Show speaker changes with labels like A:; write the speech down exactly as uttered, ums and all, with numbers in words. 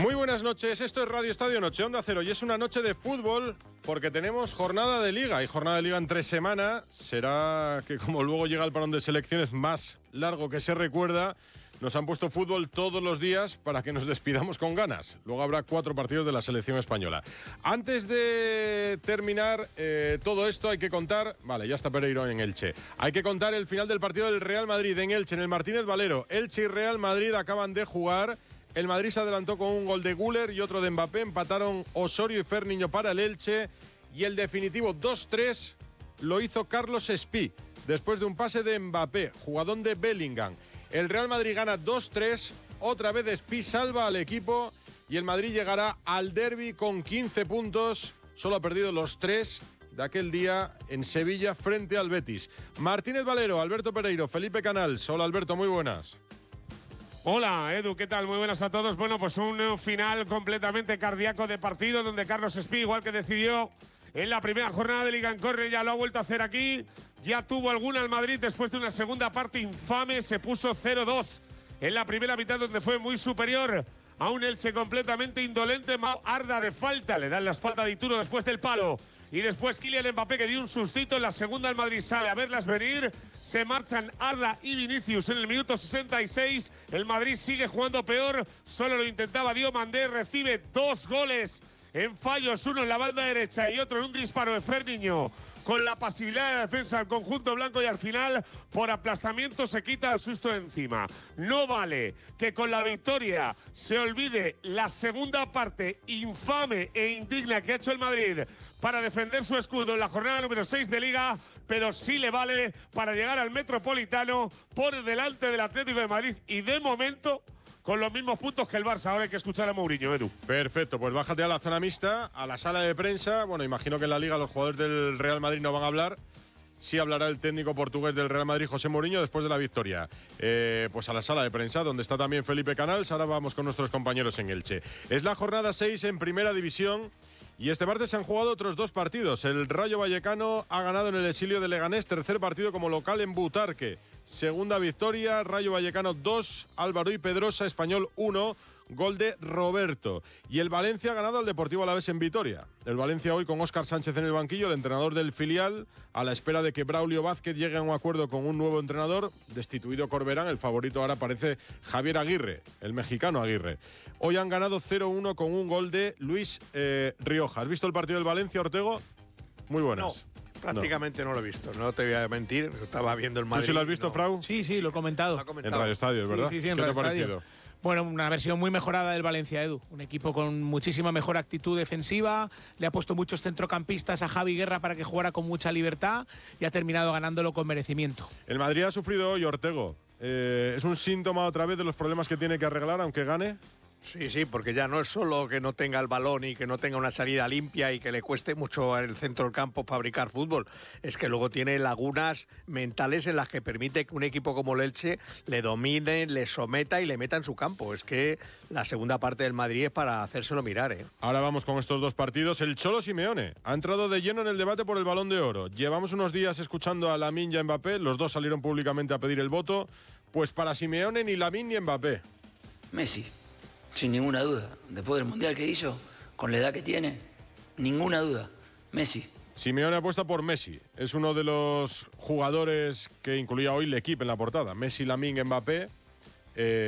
A: Muy buenas noches, esto es Radio Estadio Noche Onda Cero y es una noche de fútbol porque tenemos jornada de Liga y jornada de Liga en tres semanas. Será que como luego llega el parón de selecciones más largo que se recuerda, nos han puesto fútbol todos los días para que nos despidamos con ganas. Luego habrá cuatro partidos de la selección española. Antes de terminar eh, todo esto hay que contar, vale, ya está Pereiro en Elche, hay que contar el final del partido del Real Madrid en Elche, en el Martínez Valero. Elche y Real Madrid acaban de jugar. El Madrid se adelantó con un gol de Güler y otro de Mbappé. Empataron Osorio y Ferniño para el Elche. Y el definitivo dos tres lo hizo Carlos Espí, después de un pase de Mbappé, jugadón de Bellingham. El Real Madrid gana dos tres. Otra vez Espí salva al equipo. Y el Madrid llegará al derbi con quince puntos. Solo ha perdido los tres de aquel día en Sevilla frente al Betis. Martínez Valero, Alberto Pereiro, Felipe Canals. Hola Alberto, muy buenas.
B: Hola Edu, ¿qué tal? Muy buenas a todos. Bueno, pues un final completamente cardíaco de partido donde Carlos Espí, igual que decidió en la primera jornada de Liga en Córner, ya lo ha vuelto a hacer aquí. Ya tuvo alguna el Madrid después de una segunda parte infame. Se puso cero dos en la primera mitad donde fue muy superior a un Elche completamente indolente. Arda de falta, le dan la espalda a Dituro después del palo. Y después Kylian Mbappé, que dio un sustito. En la segunda el Madrid sale a verlas venir. Se marchan Arda y Vinicius en el minuto sesenta y seis. El Madrid sigue jugando peor. Solo lo intentaba Diomandé. Recibe dos goles en fallos. Uno en la banda derecha y otro en un disparo de Ferniño. Con la pasividad de defensa del conjunto blanco y al final, por aplastamiento, se quita el susto de encima. No vale que con la victoria se olvide la segunda parte infame e indigna que ha hecho el Madrid para defender su escudo en la jornada número seis de Liga, pero sí le vale para llegar al Metropolitano por delante del Atlético de Madrid y de momento con los mismos puntos que el Barça. Ahora hay que escuchar a Mourinho, Edu.
A: Perfecto, pues bájate a la zona mixta, a la sala de prensa. Bueno, imagino que en la Liga los jugadores del Real Madrid no van a hablar. Sí hablará el técnico portugués del Real Madrid, José Mourinho, después de la victoria. Eh, pues a la sala de prensa, donde está también Felipe Canals. Ahora vamos con nuestros compañeros en Elche. Es la jornada seis en Primera División. Y este martes se han jugado otros dos partidos. El Rayo Vallecano ha ganado en el exilio de Leganés, tercer partido como local en Butarque. Segunda victoria, Rayo Vallecano dos, Álvaro y Pedrosa, Español uno, gol de Roberto. Y el Valencia ha ganado al Deportivo Alavés en Vitoria. El Valencia hoy con Óscar Sánchez en el banquillo, el entrenador del filial, a la espera de que Braulio Vázquez llegue a un acuerdo con un nuevo entrenador. Destituido Corberán, el favorito ahora parece Javier Aguirre, el mexicano Aguirre. Hoy han ganado cero uno con un gol de Luis eh, Rioja. ¿Has visto el partido del Valencia, Ortego? Muy buenas.
C: No. Prácticamente no. no lo he visto, no te voy a mentir, estaba viendo el Madrid.
A: ¿Tú sí lo has visto,
C: no.
A: Frau?
D: Sí, sí, lo he comentado.
C: Lo comentado.
A: En Radio Estadio, ¿verdad?
D: Sí, sí, sí, en
A: ¿Qué
D: Radio
A: te ha
D: Estadio.
A: parecido?
D: Bueno, una versión muy mejorada del Valencia, Edu. Un equipo con muchísima mejor actitud defensiva. Le ha puesto muchos centrocampistas a Javi Guerra para que jugara con mucha libertad y ha terminado ganándolo con merecimiento.
A: El Madrid ha sufrido hoy, Ortego. Eh, ¿Es un síntoma otra vez de los problemas que tiene que arreglar, aunque gane?
C: Sí, sí, porque ya no es solo que no tenga el balón y que no tenga una salida limpia y que le cueste mucho en el centro del campo fabricar fútbol. Es que luego tiene lagunas mentales en las que permite que un equipo como el Elche le domine, le someta y le meta en su campo. Es que la segunda parte del Madrid es para hacérselo mirar, ¿eh?
A: Ahora vamos con estos dos partidos. El Cholo Simeone ha entrado de lleno en el debate por el Balón de Oro. Llevamos unos días escuchando a Lamine y a Mbappé. Los dos salieron públicamente a pedir el voto. Pues para Simeone ni Lamine ni Mbappé.
E: Messi. Sin ninguna duda. Después del Mundial que hizo, con la edad que tiene, ninguna duda. Messi.
A: Simeone apuesta por Messi. Es uno de los jugadores que incluía hoy el equipo en la portada. Messi, Lamine, Mbappé. Eh,